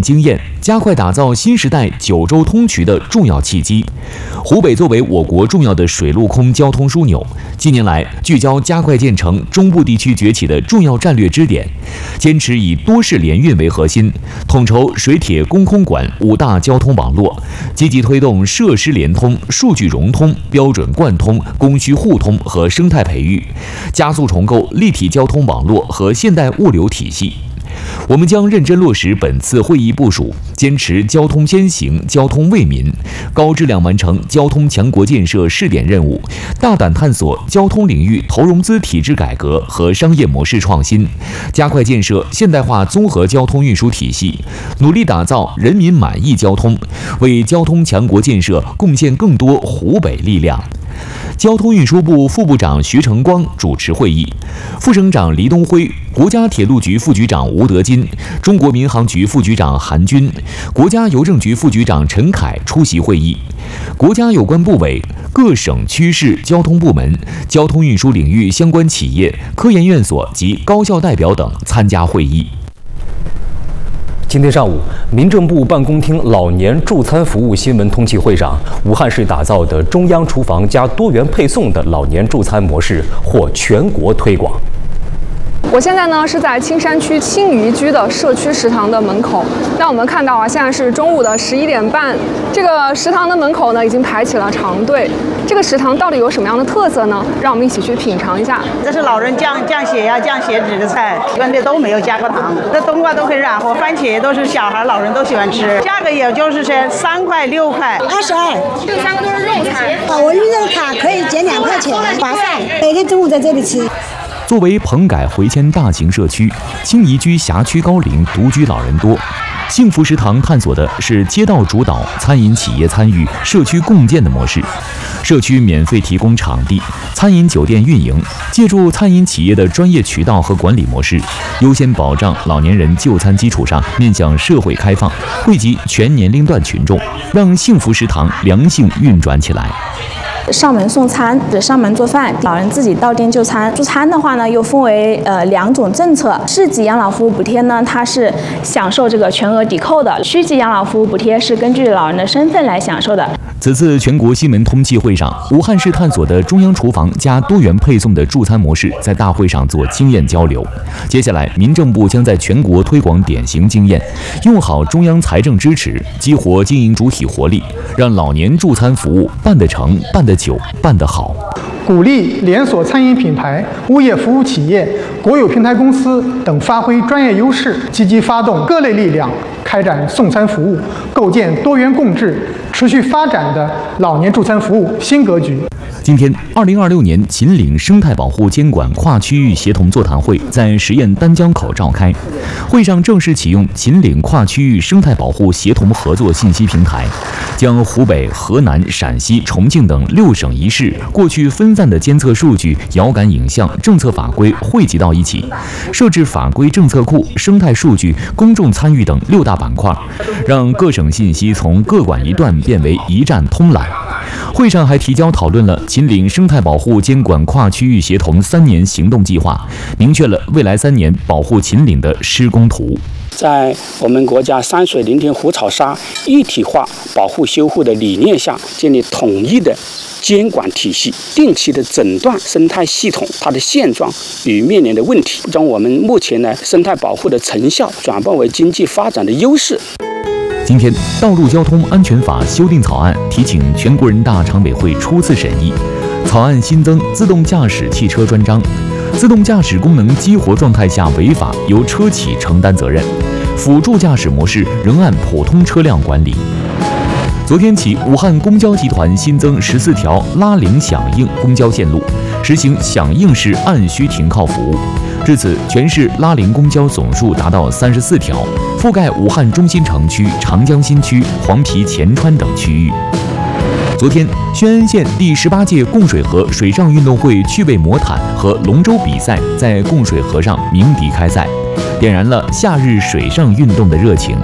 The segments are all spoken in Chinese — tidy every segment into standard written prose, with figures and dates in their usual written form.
经验，加快打造新时代九州通衢的重要契机。湖北作为我国重要的水陆空交通枢纽，近年来聚焦加快建成中部地区崛起的重要战略支点，坚持以多式联运为核心，统筹水铁公空管5大交通网络，积极推动设施联通、数据融通、标准贯通、供需互通和生态培育，加速重构立体交通网络和现代物流体系。我们将认真落实本次会议部署，坚持交通先行、交通为民，高质量完成交通强国建设试点任务，大胆探索交通领域投融资体制改革和商业模式创新，加快建设现代化综合交通运输体系，努力打造人民满意交通，为交通强国建设贡献更多湖北力量。交通运输部副部长徐成光主持会议，副省长黎东辉、国家铁路局副局长吴德金、中国民航局副局长韩军、国家邮政局副局长陈凯出席会议。国家有关部委、各省区市交通部门、交通运输领域相关企业、科研院所及高校代表等参加会议。 今天上午，民政部办公厅老年助餐服务新闻通气会上，武汉市打造的中央厨房加多元配送的老年助餐模式获全国推广。 我现在呢是在青山区青渔居的社区食堂的门口。那我们看到啊，现在是中午的11点半，这个食堂的门口呢已经排起了长队。这个食堂到底有什么样的特色呢？让我们一起去品尝一下。 这是老人降血压、降血脂的菜，跟这都没有加过糖。这冬瓜都很软和，番茄都是小孩、老人都喜欢吃。价格也就是3块、6块、 22。 这3个都是肉菜。 我预热卡可以减2块钱，划算。每天中午在这里吃。 作为棚改回迁大型社区，青宜居辖区高龄独居老人多。幸福食堂探索的是街道主导、餐饮企业参与、社区共建的模式。社区免费提供场地，餐饮酒店运营，借助餐饮企业的专业渠道和管理模式，优先保障老年人就餐基础上面向社会开放，惠及全年龄段群众，让幸福食堂良性运转起来。 上门送餐，上门做饭，老人自己到店就餐。助餐的话呢，又分为2种政策。市级养老服务补贴呢，它是享受这个全额抵扣的；区级养老服务补贴是根据老人的身份来享受的。 此次全国新闻通气会上，武汉市探索的中央厨房加多元配送的助餐模式在大会上做经验交流。接下来，民政部将在全国推广典型经验，用好中央财政支持，激活经营主体活力，让老年助餐服务办得成、办得久、办得好。 鼓励连锁餐饮品牌、物业服务企业、国有平台公司等发挥专业优势，积极发动各类力量，开展送餐服务，构建多元共治、持续发展的老年助餐服务新格局。 今天，2026年秦岭生态保护监管跨区域协同座谈会在实验丹江口召开。会上正式启用秦岭跨区域生态保护协同合作信息平台，将湖北、河南、陕西、重庆等6省1市过去分散的监测数据、遥感影像、政策法规汇集到一起，设置法规政策库、生态数据、公众参与等6大板块，让各省信息从各管一段变为一站通览。会上还提交讨论了秦岭生态保护监管跨区域协同3年行动计划，明确了未来3年保护秦岭的施工图。 在我们国家山水林田湖草沙一体化保护修护的理念下，建立统一的监管体系，定期的诊断生态系统它的现状与面临的问题，将我们目前呢生态保护的成效转变为经济发展的优势。 今天，《道路交通安全法》修订草案提请全国人大常委会初次审议。草案新增自动驾驶汽车专章，自动驾驶功能激活状态下违法由车企承担责任，辅助驾驶模式仍按普通车辆管理。昨天起，武汉公交集团新增14条拉铃响应公交线路，实行响应式按需停靠服务。至此，全市拉铃公交总数达到34条，覆盖武汉中心城区、长江新区、黄陂前川等区域。昨天，宣安县第18届供水河水上运动会趣味魔毯和龙舟比赛在供水河上鸣笛开赛，点燃了夏日水上运动的热情。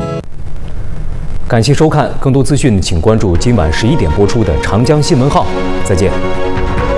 感谢收看，更多资讯请关注今晚11点播出的长江新闻号。再见。